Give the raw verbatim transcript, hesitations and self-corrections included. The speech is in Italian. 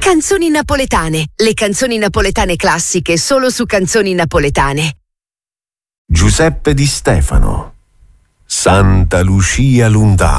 Canzoni napoletane, le canzoni napoletane classiche solo su Canzoni Napoletane. Giuseppe Di Stefano, Santa Lucia Lundà.